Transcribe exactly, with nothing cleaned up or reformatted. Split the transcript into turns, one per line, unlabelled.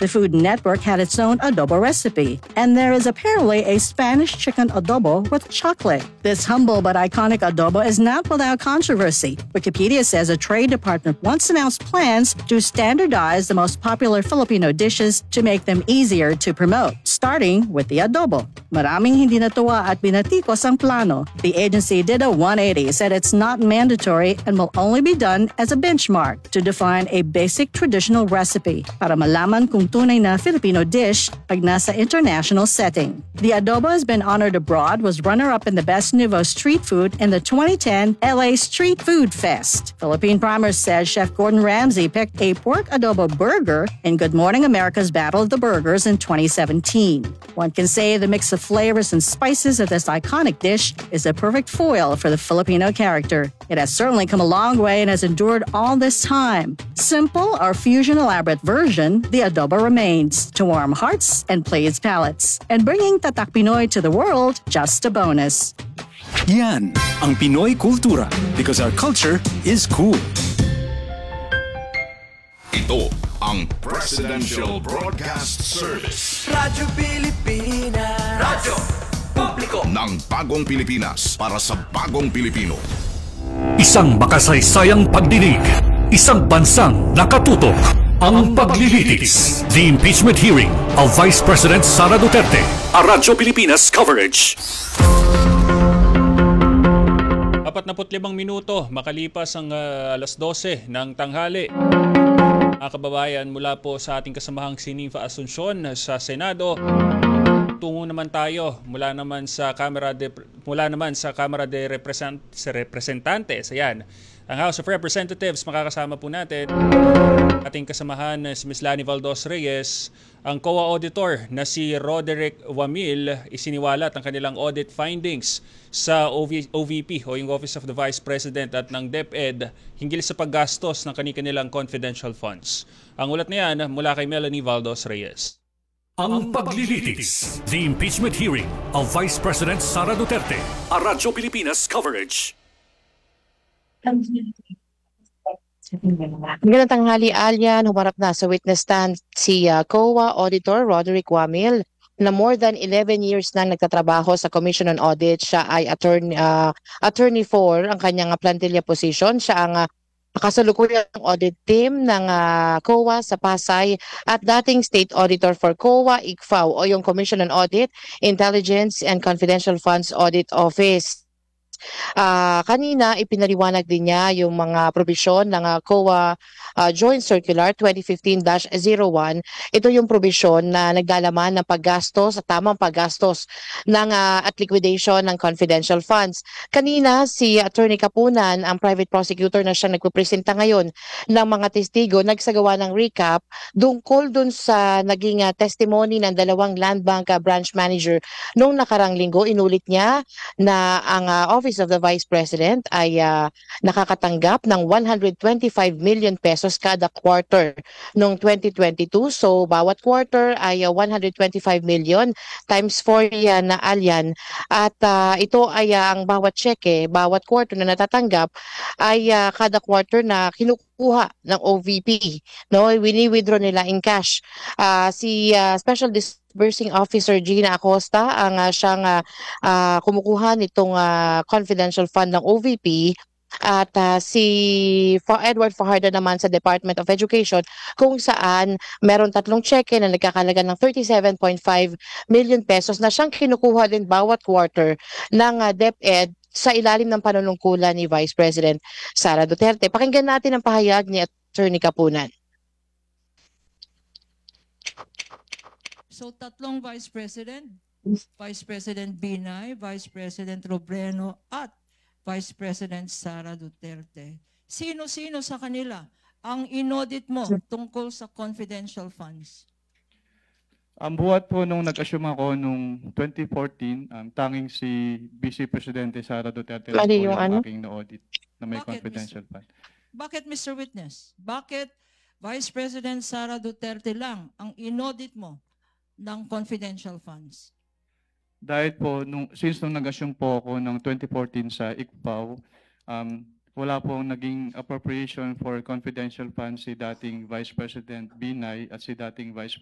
The Food Network had its own adobo recipe, and there is apparently a Spanish chicken adobo with chocolate. This humble but iconic adobo is not without controversy. Wikipedia says a Trade Department once announced plans to standardize the most popular Filipino dishes to make them easier to promote, starting with the adobo. Maraming hindi natuwa at binatikos ang plano. The agency did a one eighty, said it's not mandatory and will only be done as a benchmark to define a basic traditional recipe para malaman kung tunay na Filipino dish pag nasa international setting. The adobo has been honored abroad, was runner-up in the Best Nouveau Street Food in the twenty ten L A Street Food Fest. Philippine Primer says Chef Gordon Ramsay picked a pork adobo burger in Good Morning America's Battle of the Burgers in twenty seventeen. One can say the mix of flavors and spices of this iconic dish is a perfect foil for the Filipino character. It has certainly come a long way and has endured all this time. Simple or fusion elaborate version, the adobo remains to warm hearts and please palates. And bringing Tatak Pinoy to the world, just a bonus.
Yan ang Pinoy kultura because our culture is cool.
Ito ang Presidential Broadcast Service.
Radyo Pilipinas. Radyo Publiko
ng bagong Pilipinas para sa bagong Pilipino.
Isang makasaysayang pagdinig, isang bansang nakatutok. Ang paglilitis. The impeachment hearing of Vice President Sara Duterte. A Radyo Pilipinas coverage.
apat na limang minuto makalipas ang uh, alas dose ng tanghali. Mga kababayan, mula po sa ating kasamahang si Ninfa Asuncion sa Senado, tungo naman tayo mula naman sa Kamara de mula naman sa Kamara de Represent, Representantes. Ayan. Ang House of Representatives, makakasama po natin ating kasamahan si Miz Lani Valdos Reyes, ang C O A Auditor na si Roderick Wamil, isiniwalat ang kanilang audit findings sa O V P o yung Office of the Vice President at ng DepEd hinggil sa paggastos ng kanilang confidential funds. Ang ulat na yan mula kay Melanie Valdos Reyes.
Ang paglilitis. The impeachment hearing of Vice President Sara Duterte. A Radyo Pilipinas coverage.
Magandang tanghali, Alyan. Humarap na sa witness stand si uh, C O A Auditor Roderick Wamil na more than eleven years nang nagtatrabaho sa Commission on Audit. Siya ay attorney, uh, attorney for ang kanyang plantilla position. Siya ang uh, kasalukuyang audit team ng uh, C O A sa Pasay at dating State Auditor for C O A, I C F A O o yung Commission on Audit, Intelligence and Confidential Funds Audit Office. Uh, kanina ipinaliwanag din niya yung mga probisyon ng uh, C O A uh, Joint Circular twenty fifteen dash zero one. Ito yung probisyon na naglalaman ng paggastos at tamang paggastos ng uh, at liquidation ng confidential funds. Kanina si Attorney Kapunan, ang private prosecutor na siya nagpupresenta ngayon ng mga testigo, nagsagawa ng recap tungkol dun sa naging uh, testimony ng dalawang Land Bank uh, branch manager nung nakarang linggo. Inulit niya na ang uh, Office of the Vice President ay uh, nakakatanggap ng one hundred twenty-five million pesos kada quarter noong twenty twenty-two. So bawat quarter ay uh, one hundred twenty-five million times four yan na Alyan. At uh, ito ay uh, ang bawat cheque, bawat quarter na natatanggap ay uh, kada quarter na kinukuha ng O V P. No, wini-withdraw nila in cash. Uh, si uh, Special Disbursing Officer Gina Acosta ang uh, siyang uh, uh, kumukuha nitong uh, confidential fund ng O V P. At uh, si Edward Fajardo naman sa Department of Education kung saan meron tatlong cheque na nagkakalaga ng thirty-seven point five million pesos na siyang kinukuha din bawat quarter ng uh, DepEd sa ilalim ng panunungkulan ni Vice President Sara Duterte. Pakinggan natin ang pahayag ni Attorney Kapunan.
So tatlong Vice President, Vice President Binay, Vice President Robredo at Vice President Sara Duterte. Sino-sino sa kanila ang inaudit mo tungkol sa confidential funds?
Ang buhat po nung nag-assume ako nung twenty fourteen, um, tanging si Vice Presidente Sara Duterte lang po yung ano? aking na-audit na may Bakit, confidential Mister fund.
Bakit, Mister Witness? Bakit Vice President Sara Duterte lang ang inaudit mo ng confidential funds?
Dahil po, nung, since nung nag-assume po ako ng twenty fourteen sa I C P A O, um, wala pong naging appropriation for confidential funds si dating Vice President Binay at si dating Vice